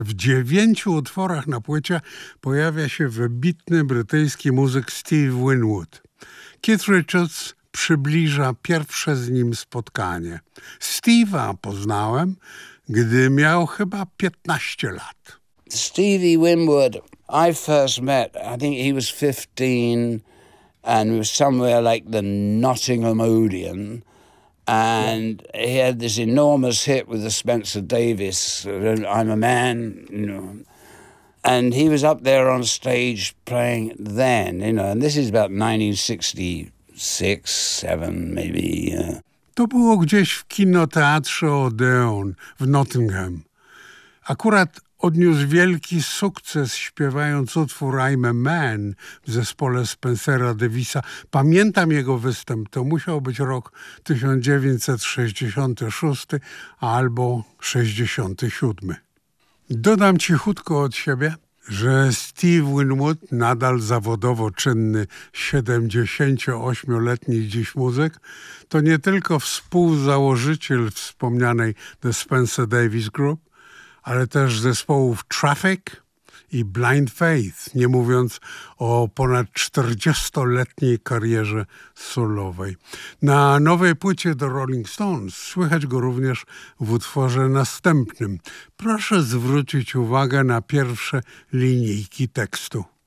W 9 utworach na płycie pojawia się wybitny brytyjski muzyk Steve Winwood. Keith Richards przybliża pierwsze z nim spotkanie. Steve'a poznałem, gdy miał chyba 15 lat. Stevie Winwood, I first met, I think he was 15 and was somewhere like the Nottingham Odeon. And he had this enormous hit with the Spencer Davis, I'm a Man, you know. And he was up there on stage playing then, you know, and this is about 1966, 7 maybe. To było gdzieś w kinoteatrze Odeon w Nottingham. Akurat odniósł wielki sukces śpiewając utwór I'm a Man w zespole Spencera Davisa. Pamiętam jego występ, to musiał być rok 1966 albo 67. Dodam cichutko od siebie, że Steve Winwood, nadal zawodowo czynny 78-letni dziś muzyk, to nie tylko współzałożyciel wspomnianej The Spencer Davis Group, ale też zespołów Traffic i Blind Faith, nie mówiąc o ponad 40-letniej karierze solowej. Na nowej płycie The Rolling Stones słychać go również w utworze następnym. Proszę zwrócić uwagę na pierwsze linijki tekstu.